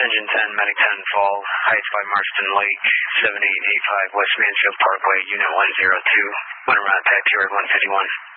Engine 10, Medic 10 Fall, Heights by Marston Lake, 7885 West Mansfield Parkway, Unit 102. 1 around Type 151.